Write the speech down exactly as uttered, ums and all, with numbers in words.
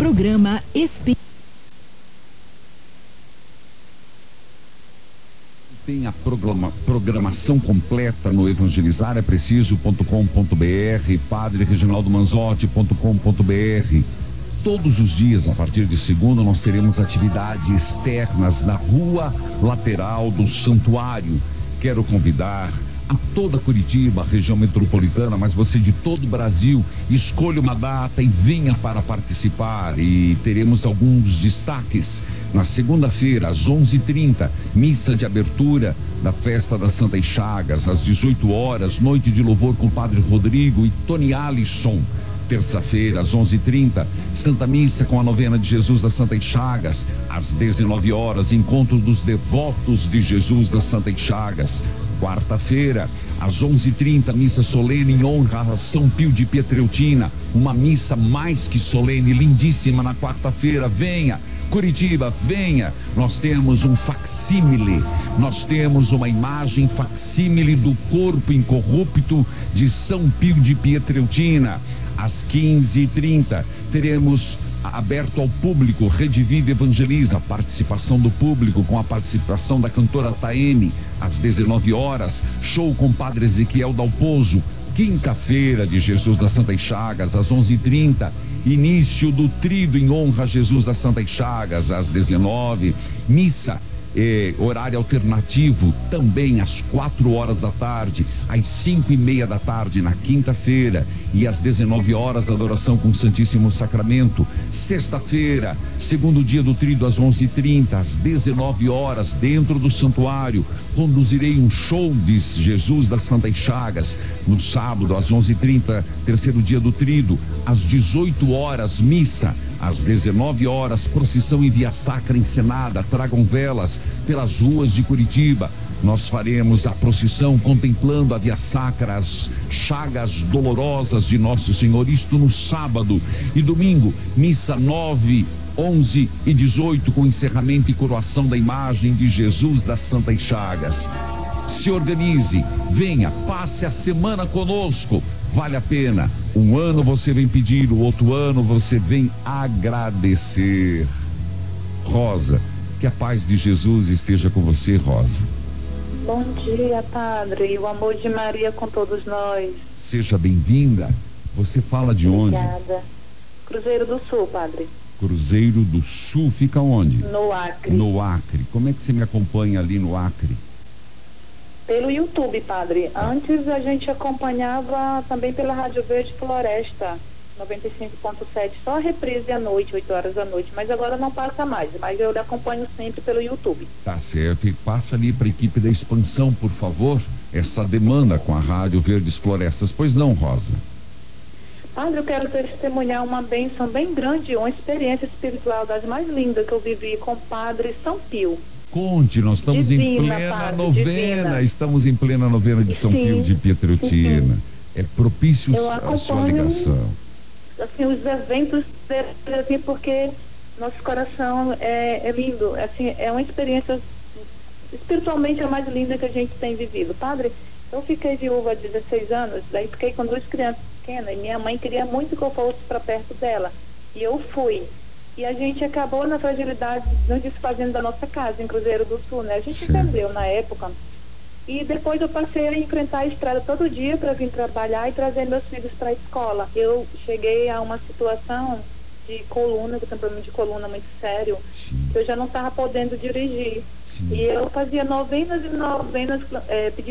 Programa Espírita. Tem a programa, programação completa no evangelizar é preciso ponto com ponto br, padre reginaldo manzotti ponto com ponto br. Todos os dias, a partir de segunda, nós teremos atividades externas na rua lateral do santuário. Quero convidar a toda Curitiba, região metropolitana, mas você de todo o Brasil, escolha uma data e venha para participar. E teremos alguns destaques. Na segunda-feira, às onze e trinta, missa de abertura da festa das Santas Chagas, às dezoito horas, noite de louvor com o Padre Rodrigo e Tony Alisson. Terça-feira, às onze e trinta, Santa Missa com a novena de Jesus das Santas Chagas. Às dezenove horas, encontro dos devotos de Jesus das Santas Chagas. Quarta-feira, às onze e trinta, missa solene em honra a São Pio de Pietreutina. Uma missa mais que solene, lindíssima na quarta-feira. Venha, Curitiba, venha. Nós temos um facsímile, nós temos uma imagem facsímile do corpo incorrupto de São Pio de Pietreutina. Às quinze e trinta, teremos aberto ao público, Rede Vida Evangeliza, participação do público com a participação da cantora Taene. Às dezenove horas, show com Padre Ezequiel Dalpozo. Quinta-feira de Jesus das Santas Chagas, às onze e trinta, início do trido em honra a Jesus das Santas Chagas. Às dezenove, missa Eh, horário alternativo também às quatro horas da tarde, às cinco e meia da tarde na quinta-feira, e às dezenove horas adoração com o Santíssimo Sacramento. Sexta-feira, segundo dia do trido, às onze e trinta, às dezenove horas dentro do santuário, conduzirei um show de Jesus das Santas Chagas. No sábado, às onze e trinta, terceiro dia do trido, às dezoito horas, missa. Às dezenove horas, procissão e via sacra encenada. Tragam velas pelas ruas de Curitiba. Nós faremos a procissão contemplando a via sacra, as chagas dolorosas de Nosso Senhor. Isto no sábado. E domingo, missa nove, onze e dezoito, com encerramento e coroação da imagem de Jesus das Santas Chagas. Se organize, venha, passe a semana conosco. Vale a pena. Um ano você vem pedir, o outro ano você vem agradecer. Rosa, que a paz de Jesus esteja com você, Rosa. Bom dia, Padre, e o amor de Maria com todos nós. Seja bem-vinda. Você fala de onde? Obrigada. Cruzeiro do Sul, Padre. Cruzeiro do Sul, fica onde? No Acre. No Acre. Como é que você me acompanha ali no Acre? Pelo YouTube, Padre. Antes a gente acompanhava também pela Rádio Verde Floresta, noventa e cinco ponto sete, só a reprise à noite, oito horas da noite, mas agora não passa mais, mas eu lhe acompanho sempre pelo YouTube. Tá certo, e passa ali para a equipe da expansão, por favor, essa demanda com a Rádio Verdes Florestas. Pois não, Rosa? Padre, eu quero testemunhar uma bênção bem grande, uma experiência espiritual das mais lindas que eu vivi com o Padre São Pio. Conte, nós estamos divina, em plena padre, novena, divina. Estamos em plena novena de São sim, Pio de Pietreutina. É propício a sua ligação. Assim, os eventos, assim, porque nosso coração é, é lindo, assim, é uma experiência espiritualmente a mais linda que a gente tem vivido. Padre, eu fiquei viúva há dezesseis anos, daí fiquei com duas crianças pequenas, e minha mãe queria muito que eu fosse para perto dela, e eu fui. E a gente acabou na fragilidade nos desfazendo da nossa casa em Cruzeiro do Sul, né? A gente entendeu na época. E depois eu passei a enfrentar a estrada todo dia para vir trabalhar e trazer meus filhos para a escola. Eu cheguei a uma situação de coluna, que eu tenho um problema de coluna muito sério, sim, que eu já não estava podendo dirigir. Sim. E eu fazia novenas e novenas, é, pedindo